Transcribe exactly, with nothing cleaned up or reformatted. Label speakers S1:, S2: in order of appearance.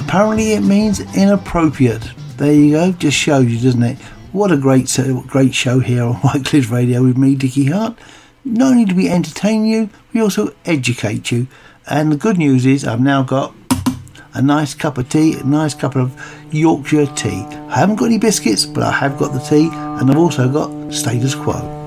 S1: apparently it means inappropriate. There you go, just shows you, doesn't it? What a great great show here on White Cliffs Radio with me, Dickie Hart. Not only do we entertain you, we also educate you. And the good news is I've now got a nice cup of tea, a nice cup of Yorkshire tea. I haven't got any biscuits, but I have got the tea, and I've also got Status Quo.